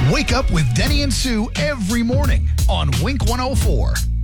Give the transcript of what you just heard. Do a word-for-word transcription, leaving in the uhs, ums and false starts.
Wake up with Denny and Sue every morning on Wink one oh four.